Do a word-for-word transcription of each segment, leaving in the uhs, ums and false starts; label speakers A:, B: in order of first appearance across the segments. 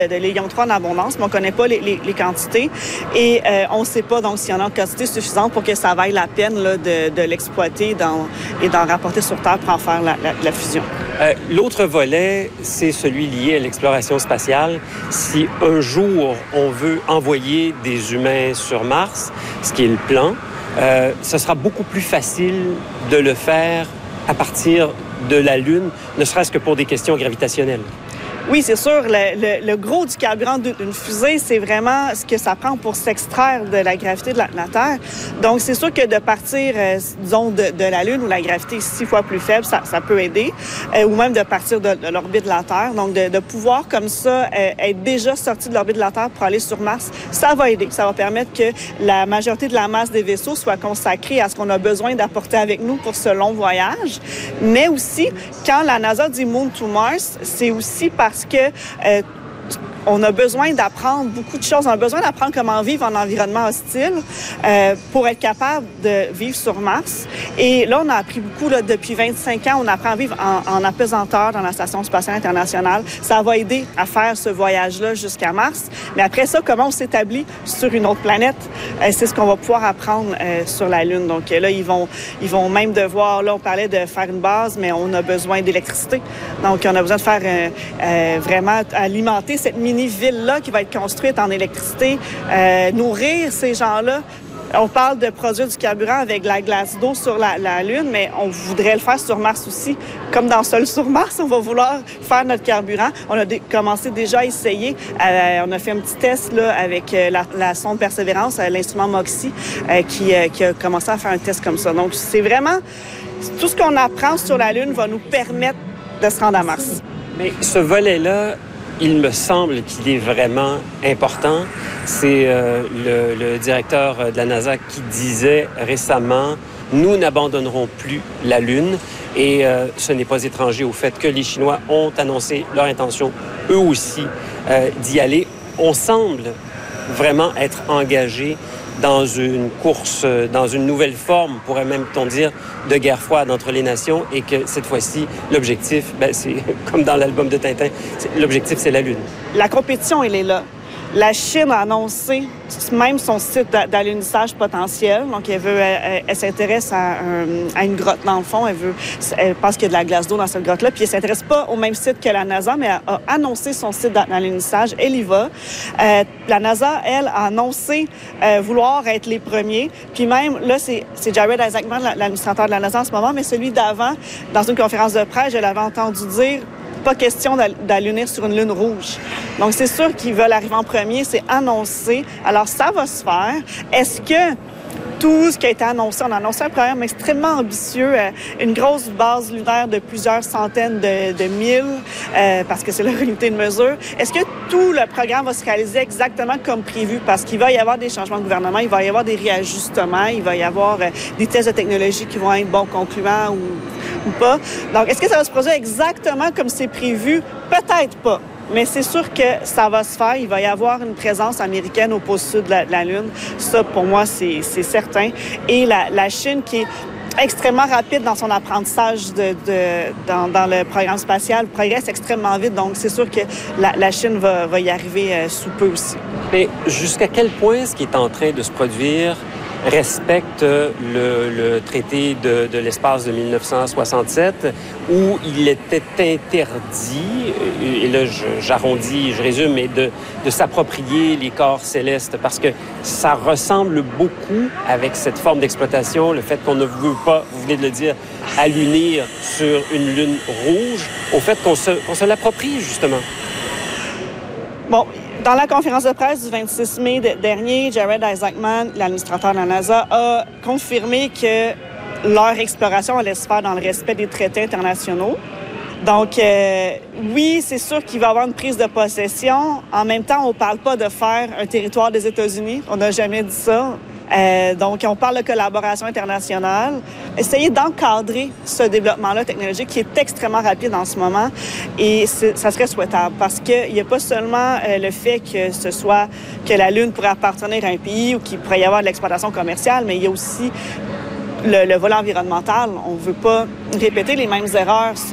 A: de l'hélium trois en abondance, mais on ne connaît pas les, les, les quantités et euh, on ne sait pas donc s'il y en a une quantité suffisante pour que ça vaille la peine là, de, de l'exploiter dans, et d'en rapporter sur Terre pour en faire la, la, la fusion.
B: Euh, l'autre volet, c'est celui lié à l'exploration spatiale. Si un jour on veut envoyer des humains sur Mars, ce qui est le plan, euh, ce sera beaucoup plus facile de le faire à partir de la Lune, ne serait-ce que pour des questions gravitationnelles.
A: Oui, c'est sûr. Le, le, le gros du carburant d'une fusée, c'est vraiment ce que ça prend pour s'extraire de la gravité de la, de la Terre. Donc, c'est sûr que de partir, euh, disons, de, de la Lune où la gravité est six fois plus faible, ça, ça peut aider. Euh, ou même de partir de, de l'orbite de la Terre. Donc, de, de pouvoir, comme ça, euh, être déjà sorti de l'orbite de la Terre pour aller sur Mars, ça va aider. Ça va permettre que la majorité de la masse des vaisseaux soit consacrée à ce qu'on a besoin d'apporter avec nous pour ce long voyage. Mais aussi, quand la NASA dit « Moon to Mars », c'est aussi parce que euh, on a besoin d'apprendre beaucoup de choses. On a besoin d'apprendre comment vivre en environnement hostile euh, pour être capable de vivre sur Mars. Et là, on a appris beaucoup là, depuis vingt-cinq ans. On apprend à vivre en, en apesanteur dans la Station spatiale internationale. Ça va aider à faire ce voyage-là jusqu'à Mars. Mais après ça, comment on s'établit sur une autre planète? Euh, c'est ce qu'on va pouvoir apprendre euh, sur la Lune. Donc euh, là, ils vont, ils vont même devoir... Là, on parlait de faire une base, mais on a besoin d'électricité. Donc, on a besoin de faire euh, euh, vraiment alimenter cette mini-ville-là qui va être construite en électricité, euh, nourrir ces gens-là. On parle de produire du carburant avec de la glace d'eau sur la, la Lune, mais on voudrait le faire sur Mars aussi. Comme dans Seul sur Mars, on va vouloir faire notre carburant. On a dé- commencé déjà à essayer. Euh, on a fait un petit test là, avec euh, la, la sonde Persévérance, euh, l'instrument MOXIE, euh, qui, euh, qui a commencé à faire un test comme ça. Donc, c'est vraiment... Tout ce qu'on apprend sur la Lune va nous permettre de se rendre à Mars.
B: Mais ce volet-là, il me semble qu'il est vraiment important. C'est euh, le, le directeur de la NASA qui disait récemment « Nous n'abandonnerons plus la Lune ». Et euh, ce n'est pas étranger au fait que les Chinois ont annoncé leur intention, eux aussi, euh, d'y aller. On semble vraiment être engagés dans une course, dans une nouvelle forme, pourrait même-on dire, de guerre froide entre les nations, et que cette fois-ci, l'objectif, ben, c'est comme dans l'album de Tintin, l'objectif, c'est la Lune.
A: La compétition, elle est là. La Chine a annoncé même son site d'alunissage potentiel. Donc, elle veut, elle, elle s'intéresse à, un, à une grotte dans le fond. Elle veut, elle pense qu'il y a de la glace d'eau dans cette grotte-là. Puis, elle s'intéresse pas au même site que la NASA, mais elle a annoncé son site d'alunissage. Elle y va. Euh, la NASA, elle, a annoncé euh, vouloir être les premiers. Puis même, là, c'est, c'est Jared Isaacman, l'administrateur de la NASA en ce moment, mais celui d'avant, dans une conférence de presse, je l'avais entendu dire pas question d'allunir sur une lune rouge. Donc, c'est sûr qu'ils veulent arriver en premier, c'est annoncé. Alors, ça va se faire. Est-ce que tout ce qui a été annoncé, on a annoncé un programme extrêmement ambitieux, euh, une grosse base lunaire de plusieurs centaines de, de milles, euh, parce que c'est leur unité de mesure. Est-ce que tout le programme va se réaliser exactement comme prévu? Parce qu'il va y avoir des changements de gouvernement, il va y avoir des réajustements, il va y avoir euh, des tests de technologie qui vont être bon concluants ou ou pas. Donc, est-ce que ça va se produire exactement comme c'est prévu? Peut-être pas. Mais c'est sûr que ça va se faire. Il va y avoir une présence américaine au pôle sud de la, de la Lune. Ça, pour moi, c'est, c'est certain. Et la, la Chine qui est extrêmement rapide dans son apprentissage de, de, dans, dans le programme spatial, progresse extrêmement vite. Donc, c'est sûr que la, la Chine va, va y arriver euh, sous peu aussi.
B: Mais jusqu'à quel point ce qui est en train de se produire respecte le, le traité de, de l'espace de mille neuf cent soixante-sept où il était interdit, et là j'arrondis, je résume, mais de, de s'approprier les corps célestes parce que ça ressemble beaucoup avec cette forme d'exploitation, le fait qu'on ne veut pas, vous venez de le dire, allunir sur une lune rouge, au fait qu'on se, qu'on se l'approprie justement.
A: Bon, dans la conférence de presse du vingt-six mai dernier, Jared Isaacman, l'administrateur de la NASA, a confirmé que leur exploration allait se faire dans le respect des traités internationaux. Donc, euh, oui, c'est sûr qu'il va y avoir une prise de possession. En même temps, on ne parle pas de faire un territoire des États-Unis. On n'a jamais dit ça. Euh, donc, on parle de collaboration internationale. Essayer d'encadrer ce développement-là technologique qui est extrêmement rapide en ce moment. Et ça serait souhaitable parce qu'il n'y a pas seulement euh, le fait que ce soit que la Lune pourrait appartenir à un pays ou qu'il pourrait y avoir de l'exploitation commerciale, mais il y a aussi le, le volet environnemental. On ne veut pas répéter les mêmes erreurs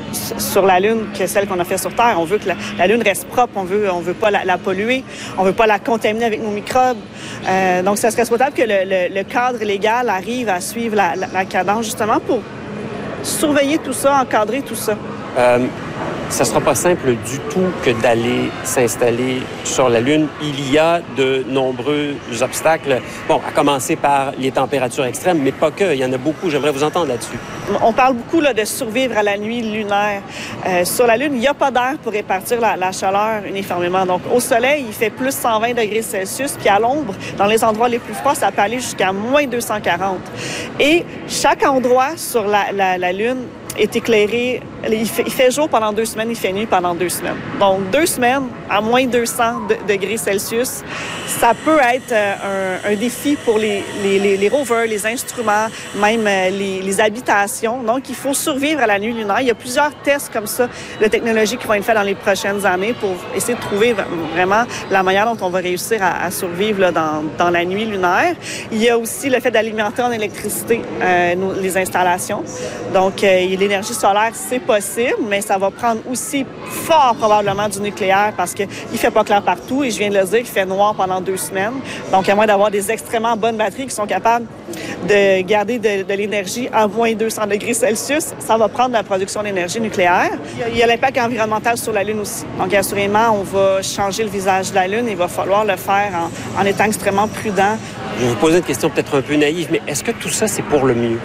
A: sur la Lune que celle qu'on a fait sur Terre. On veut que la, la Lune reste propre, on veut, on veut pas la, la polluer, on veut pas la contaminer avec nos microbes. Euh, donc, ça serait souhaitable que le, le, le cadre légal arrive à suivre la, la, la cadence justement pour surveiller tout ça, encadrer tout ça.
B: Euh, ça ne sera pas simple du tout que d'aller s'installer sur la Lune. Il y a de nombreux obstacles. Bon, à commencer par les températures extrêmes, mais pas que. Il y en a beaucoup. J'aimerais vous entendre là-dessus.
A: On parle beaucoup là, de survivre à la nuit lunaire. Euh, sur la Lune, il n'y a pas d'air pour répartir la, la chaleur uniformément. Donc, au soleil, il fait plus cent vingt degrés Celsius, puis à l'ombre, dans les endroits les plus froids, ça peut aller jusqu'à moins deux cent quarante. Et chaque endroit sur la, la, la Lune est éclairé. Il fait, il fait jour pendant deux semaines, il fait nuit pendant deux semaines. Donc, deux semaines à moins deux cents de, degrés Celsius, ça peut être euh, un, un défi pour les, les, les, les rovers, les instruments, même euh, les, les habitations. Donc, il faut survivre à la nuit lunaire. Il y a plusieurs tests comme ça de technologie qui vont être faits dans les prochaines années pour essayer de trouver vraiment la manière dont on va réussir à, à survivre là, dans, dans la nuit lunaire. Il y a aussi le fait d'alimenter en électricité euh, nos, les installations. Donc, euh, l'énergie solaire, c'est possible, mais ça va prendre aussi fort probablement du nucléaire parce qu'il ne fait pas clair partout et je viens de le dire, il fait noir pendant deux semaines. Donc, à moins d'avoir des extrêmement bonnes batteries qui sont capables de garder de, de l'énergie à moins deux cents degrés Celsius, ça va prendre la production d'énergie nucléaire. Il y a, il y a l'impact environnemental sur la Lune aussi. Donc, assurément, on va changer le visage de la Lune et il va falloir le faire en, en étant extrêmement prudent.
B: Je vais vous poser une question peut-être un peu naïve, mais est-ce que tout ça, c'est pour le mieux?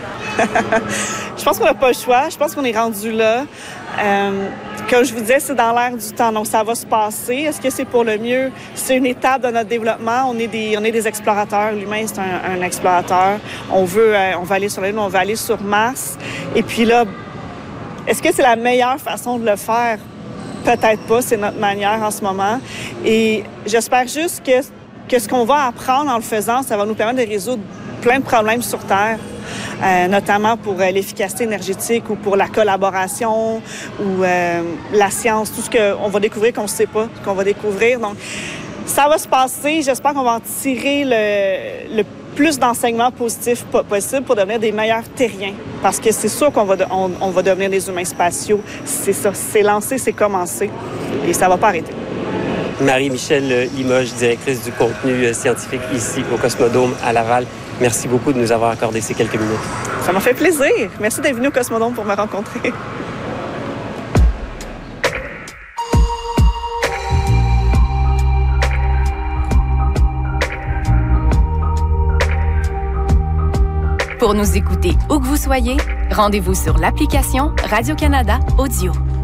A: Je pense qu'on n'a pas le choix. Je pense qu'on est rendu là. Euh, comme je vous disais, c'est dans l'air du temps. Donc, ça va se passer. Est-ce que c'est pour le mieux? C'est une étape de notre développement. On est des, on est des explorateurs. L'humain, c'est un, un explorateur. On veut, euh, on va aller sur la Lune, on va aller sur Mars. Et puis là, est-ce que c'est la meilleure façon de le faire? Peut-être pas. C'est notre manière en ce moment. Et j'espère juste que, que ce qu'on va apprendre en le faisant, ça va nous permettre de résoudre plein de problèmes sur Terre. Euh, notamment pour euh, l'efficacité énergétique ou pour la collaboration ou euh, la science, tout ce qu'on va découvrir qu'on ne sait pas, qu'on va découvrir. Donc, ça va se passer. J'espère qu'on va en tirer le, le plus d'enseignements positifs possible pour devenir des meilleurs terriens. Parce que c'est sûr qu'on va, de, on, on va devenir des humains spatiaux. C'est ça. C'est lancé, c'est commencé. Et ça ne va pas arrêter.
B: Marie-Michèle Limoges, directrice du contenu scientifique ici au Cosmodome à Laval. Merci beaucoup de nous avoir accordé ces quelques minutes.
A: Ça m'a fait plaisir. Merci d'être venu au Cosmodome pour me rencontrer.
C: Pour nous écouter où que vous soyez, rendez-vous sur l'application Radio-Canada Audio.